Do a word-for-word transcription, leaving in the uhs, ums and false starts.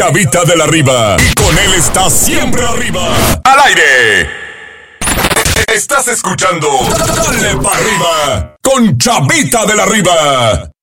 Chavita de la Riva. Y con él está siempre arriba. ¡Al aire! Estás escuchando Dale pa' Arriba con Chavita de la Riva.